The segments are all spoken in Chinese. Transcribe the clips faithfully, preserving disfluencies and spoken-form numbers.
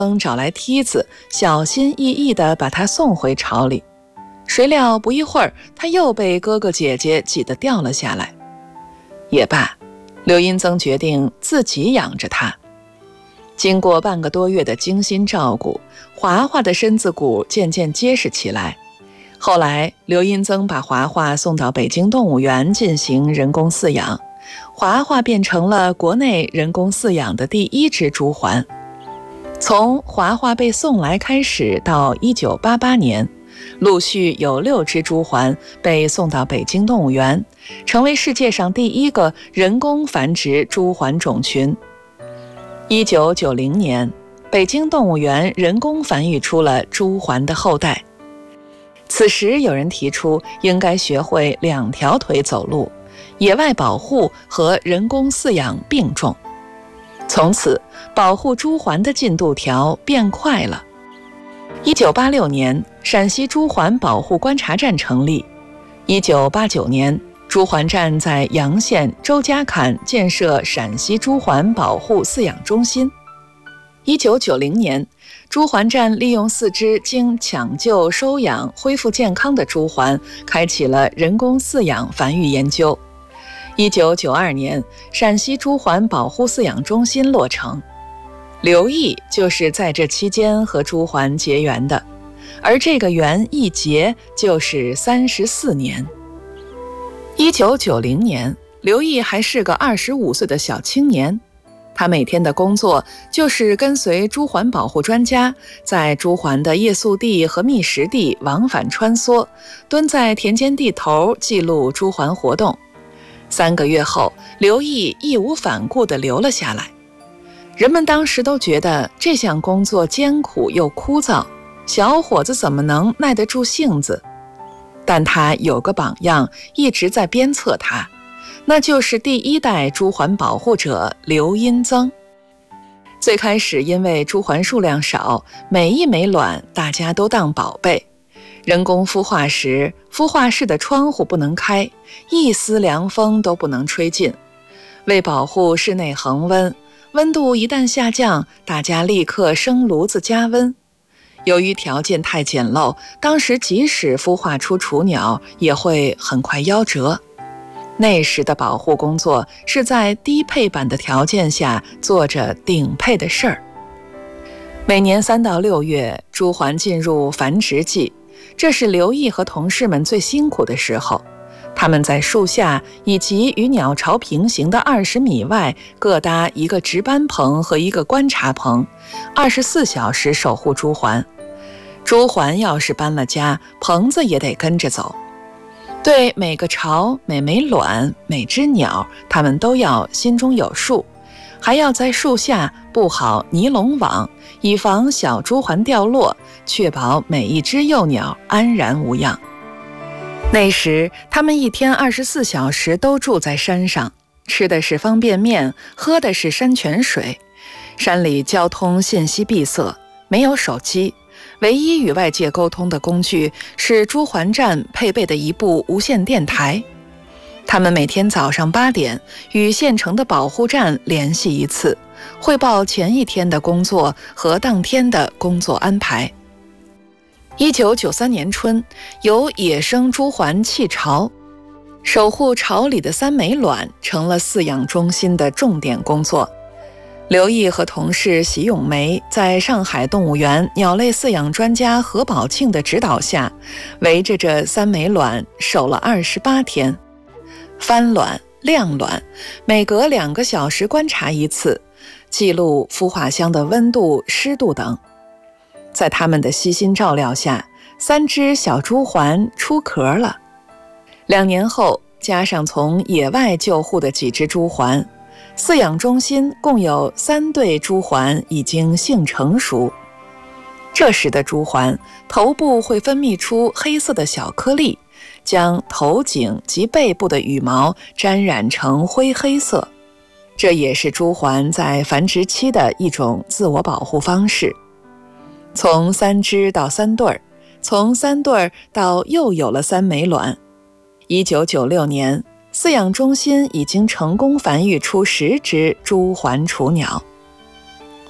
找来梯子，小心翼翼地把它送回巢里。谁料不一会儿，它又被哥哥姐姐挤得掉了下来。也罢，刘英曾决定自己养着它。经过半个多月的精心照顾，华华的身子骨渐渐结实起来。后来，刘英曾把华华送到北京动物园进行人工饲养，华华变成了国内人工饲养的第一只朱鹮。从华华被送来开始到一九八八年，陆续有六只朱鹮被送到北京动物园，成为世界上第一个人工繁殖朱鹮种群。一九九零年，北京动物园人工繁育出了朱鹮的后代。此时有人提出应该学会两条腿走路，野外保护和人工饲养并重。从此，保护朱鹮的进度条变快了。一九八六年，陕西朱鹮保护观察站成立。一九八九年，朱鹮站在洋县周家坎建设陕西朱鹮保护饲养中心。一九九零年，朱鹮站利用四只经抢救、收养、恢复健康的朱鹮，开启了人工饲养繁育研究。一九九二年，陕西朱鹮保护饲养中心落成。刘毅就是在这期间和朱鹮结缘的，而这个缘一结就是三十四年。一九九零年，刘毅还是个二十五岁的小青年，他每天的工作就是跟随朱鹮保护专家，在朱鹮的夜宿地和觅食地往返穿梭，蹲在田间地头记录朱鹮活动。三个月后，刘毅义无反顾地留了下来。人们当时都觉得这项工作艰苦又枯燥，小伙子怎么能耐得住性子？但他有个榜样一直在鞭策他，那就是第一代朱鹮保护者刘英曾。最开始因为朱鹮数量少，每一枚卵大家都当宝贝。人工孵化时，孵化室的窗户不能开，一丝凉风都不能吹进。为保护室内恒温，温度一旦下降，大家立刻生炉子加温。由于条件太简陋，当时即使孵化出雏鸟，也会很快夭折。那时的保护工作是在低配版的条件下做着顶配的事儿。每年三到六月，朱鹮进入繁殖季，这是刘毅和同事们最辛苦的时候。他们在树下以及与鸟巢平行的二十米外各搭一个值班棚和一个观察棚，二十四小时守护朱鹮。朱鹮要是搬了家，棚子也得跟着走。对每个巢、每枚卵、每只鸟，他们都要心中有数，还要在树下布好尼龙网，以防小朱鹮掉落，确保每一只幼鸟安然无恙。那时他们一天二十四小时都住在山上，吃的是方便面，喝的是山泉水。山里交通信息闭塞，没有手机，唯一与外界沟通的工具是朱鹮站配备的一部无线电台。他们每天早上八点与县城的保护站联系一次，汇报前一天的工作和当天的工作安排。一九九三年春，由野生朱鹮弃巢，守护巢里的三枚卵成了饲养中心的重点工作。刘毅和同事席咏梅在上海动物园鸟类饲养专家何宝庆的指导下，围着这三枚卵守了二十八天，翻卵、晾卵，每隔两个小时观察一次，记录孵化箱的温度、湿度等。在他们的悉心照料下，三只小朱鹮出壳了。两年后，加上从野外救护的几只朱鹮，饲养中心共有三对朱鹮已经性成熟。这时的朱鹮头部会分泌出黑色的小颗粒，将头颈及背部的羽毛沾染成灰黑色。这也是朱鹮在繁殖期的一种自我保护方式。从三只到三对儿，从三对儿到又有了三枚卵。一九九六年，饲养中心已经成功繁育出十只朱鹮雏鸟。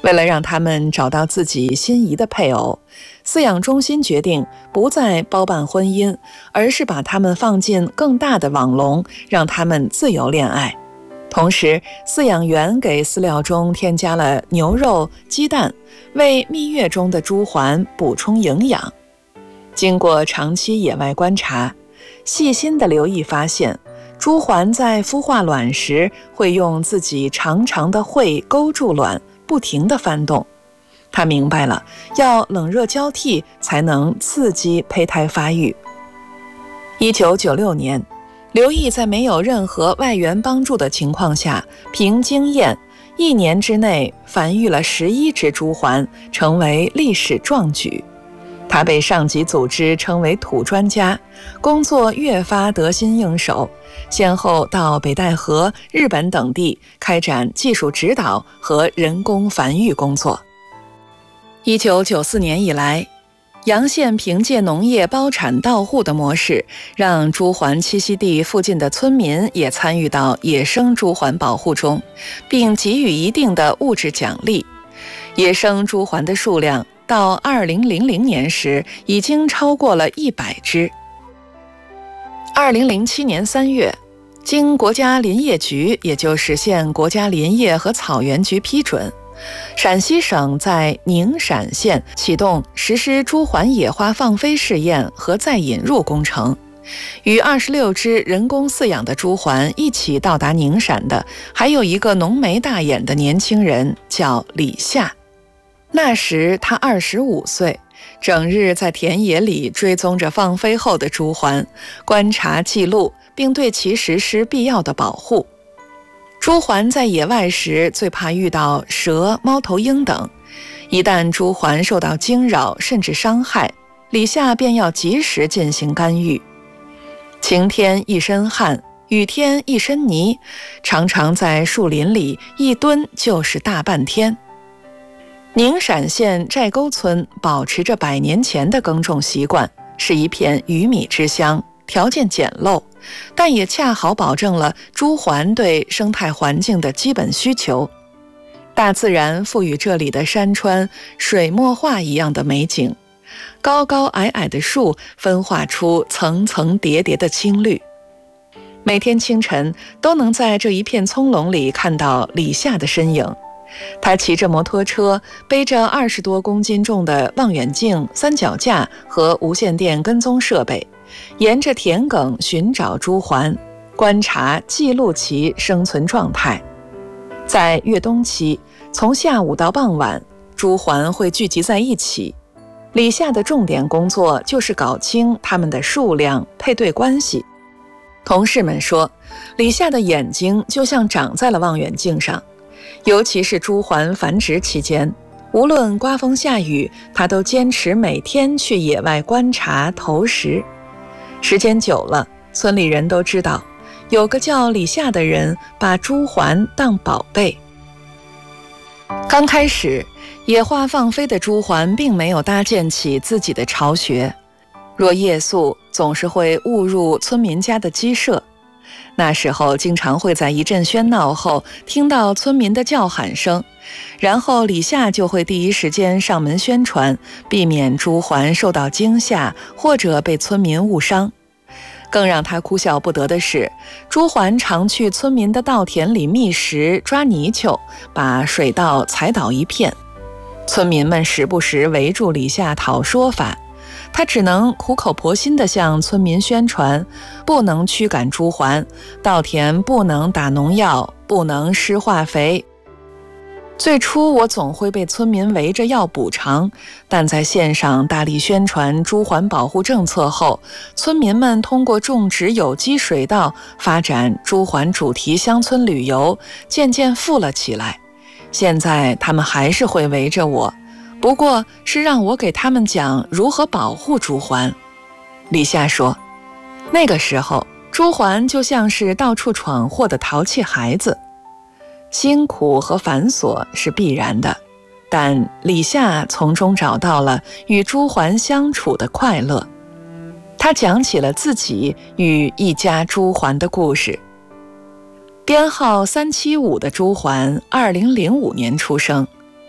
为了让他们找到自己心仪的配偶，饲养中心决定不再包办婚姻，而是把他们放进更大的网笼，让他们自由恋爱。同时，饲养员给饲料中添加了牛肉、鸡蛋，为蜜月中的朱鹮补充营养。经过长期野外观察，细心的留意发现，朱鹮在孵化卵时会用自己长长的喙勾住卵，不停地翻动。他明白了，要冷热交替才能刺激胚胎发育。一九九六年，刘毅在没有任何外援帮助的情况下，凭经验，一年之内繁育了十一只朱鹮，成为历史壮举。他被上级组织称为土专家，工作越发得心应手，先后到北戴河、日本等地开展技术指导和人工繁育工作。一九九四年以来，洋县凭借农业包产到户的模式，让朱鹮栖息地附近的村民也参与到野生朱鹮保护中，并给予一定的物质奖励。野生朱鹮的数量到二零零零年时已经超过了一百只。二零零七年三月，经国家林业局，也就是县国家林业和草原局批准，陕西省在宁陕县启动实施朱鹮野花放飞试验和再引入工程。与二十六只人工饲养的朱鹮一起到达宁陕的，还有一个浓眉大眼的年轻人，叫李夏。那时他二十五岁，整日在田野里追踪着放飞后的朱鹮，观察记录，并对其实施必要的保护。朱鹮在野外时最怕遇到蛇、猫头鹰等，一旦朱鹮受到惊扰甚至伤害，李夏便要及时进行干预。晴天一身汗，雨天一身泥，常常在树林里一蹲就是大半天。宁陕县寨沟村保持着百年前的耕种习惯，是一片鱼米之乡，条件简陋，但也恰好保证了朱鹮对生态环境的基本需求。大自然赋予这里的山川水墨画一样的美景，高高矮矮的树分化出层层叠叠的青绿。每天清晨都能在这一片葱茏里看到李夏的身影。他骑着摩托车，背着二十多公斤重的望远镜、三脚架和无线电跟踪设备，沿着田埂寻找朱鹮，观察记录其生存状态。在越冬期，从下午到傍晚，朱鹮会聚集在一起。李夏的重点工作就是搞清它们的数量、配对关系。同事们说，李夏的眼睛就像长在了望远镜上。尤其是朱鹮繁殖期间，无论刮风下雨，他都坚持每天去野外观察投食。时间久了，村里人都知道，有个叫李夏的人把朱鹮当宝贝。刚开始，野花放飞的朱鹮并没有搭建起自己的巢穴，若夜宿，总是会误入村民家的鸡舍。那时候经常会在一阵喧闹后听到村民的叫喊声，然后李夏就会第一时间上门宣传，避免朱鹮受到惊吓或者被村民误伤。更让他哭笑不得的是，朱鹮常去村民的稻田里觅食、抓泥鳅，把水稻踩倒一片。村民们时不时围住李夏讨说法，他只能苦口婆心地向村民宣传，不能驱赶朱鹮，稻田不能打农药，不能施化肥。最初我总会被村民围着要补偿，但在线上大力宣传朱鹮保护政策后，村民们通过种植有机水稻，发展朱鹮主题乡村旅游，渐渐富了起来。现在他们还是会围着我，不过是让我给他们讲如何保护朱鹮。李夏说，那个时候朱鹮就像是到处闯祸的淘气孩子，辛苦和繁琐是必然的，但李夏从中找到了与朱鹮相处的快乐。他讲起了自己与一家朱鹮的故事。编号三七五的朱鹮二零零五年出生，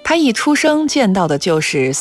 他一出生见到的就是